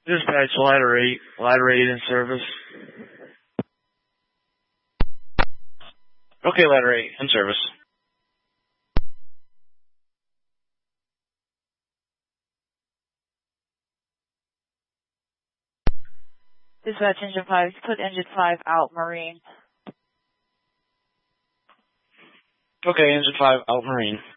Dispatch ladder 8 in service. Okay, ladder 8 in service. Dispatch engine 5, put engine 5 out, Marine. Okay, engine 5 out, Marine.